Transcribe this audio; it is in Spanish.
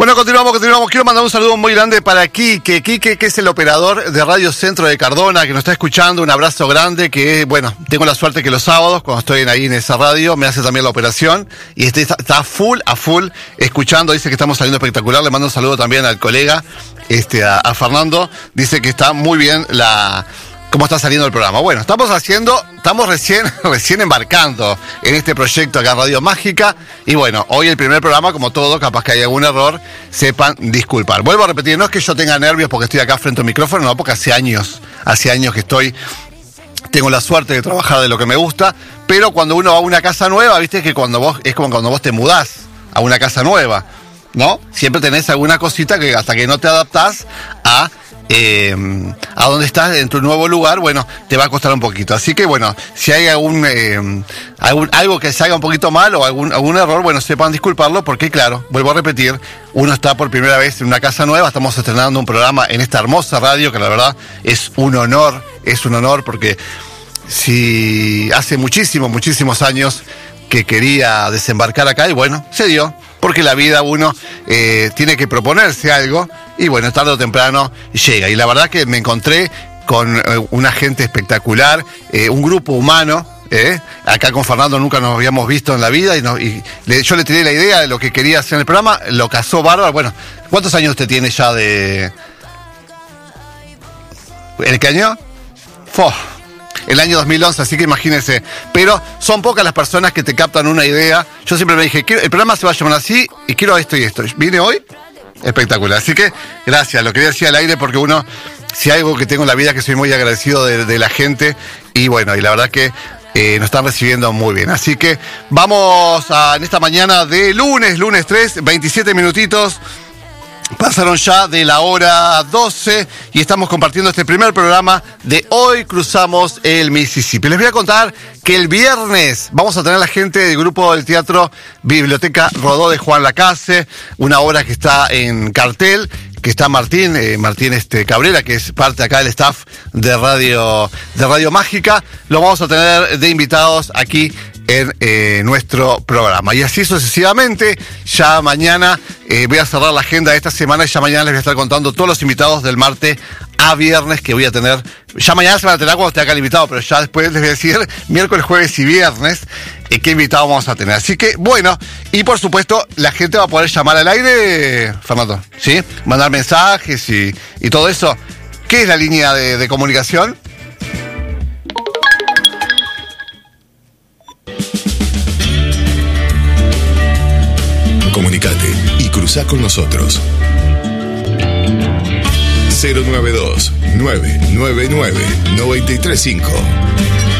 Bueno, continuamos. Quiero mandar un saludo muy grande para Quique, que es el operador de Radio Centro de Cardona, que nos está escuchando. Un abrazo grande, que bueno, tengo la suerte que los sábados, cuando estoy ahí en esa radio, me hace también la operación y está a full escuchando. Dice que estamos saliendo espectacular. Le mando un saludo también al colega, a Fernando. Dice que está muy bien cómo está saliendo el programa. Bueno, estamos recién embarcando en este proyecto acá en Radio Mágica. Y bueno, hoy el primer programa, como todo, capaz que hay algún error, sepan disculpar. Vuelvo a repetir, no es que yo tenga nervios porque estoy acá frente al micrófono, no, porque hace años que tengo la suerte de trabajar de lo que me gusta, pero cuando uno va a una casa nueva, viste que es como cuando vos te mudás a una casa nueva, ¿no? Siempre tenés alguna cosita que hasta que no te adaptás a donde estás en tu nuevo lugar, bueno, te va a costar un poquito. Así que bueno, si hay algo que se haga un poquito mal o algún error, bueno, sepan disculparlo, porque claro, vuelvo a repetir, uno está por primera vez en una casa nueva. Estamos estrenando un programa en esta hermosa radio, que la verdad es un honor porque si hace muchísimos años que quería desembarcar acá, y bueno, se dio, porque la vida uno tiene que proponerse algo, y bueno, tarde o temprano llega. Y la verdad que me encontré con una gente espectacular, un grupo humano. Acá con Fernando nunca nos habíamos visto en la vida, yo le tiré la idea de lo que quería hacer en el programa, lo casó bárbaro. Bueno, ¿cuántos años usted tiene ya de...? ¿En qué año? El año 2011, así que imagínense. Pero son pocas las personas que te captan una idea. Yo siempre me dije, el programa se va a llamar así y quiero esto y esto. ¿Vine hoy? Espectacular. Así que, gracias. Lo quería decir al aire porque si hay algo que tengo en la vida, que soy muy agradecido de la gente. Y bueno, y la verdad que nos están recibiendo muy bien. Así que vamos en esta mañana de lunes 3, 27 minutitos. Pasaron ya de la hora 12 y estamos compartiendo este primer programa de Hoy Cruzamos el Mississippi. Les voy a contar que el viernes vamos a tener a la gente del grupo del Teatro Biblioteca Rodó de Juan Lacase, una obra que está en cartel, que está Martín Cabrera, que es parte acá del staff de Radio Mágica. Lo vamos a tener de invitados aquí en nuestro programa. Y así sucesivamente. Ya mañana voy a cerrar la agenda de esta semana y ya mañana les voy a estar contando todos los invitados del martes a viernes que voy a tener. Ya mañana se van a tener cuando esté acá el invitado, pero ya después les voy a decir miércoles, jueves y viernes qué invitado vamos a tener. Así que bueno, y por supuesto la gente va a poder llamar al aire, Fernando, ¿sí? Mandar mensajes y todo eso. ¿Qué es la línea de comunicación? Comunicate y cruzá con nosotros. 092-999-935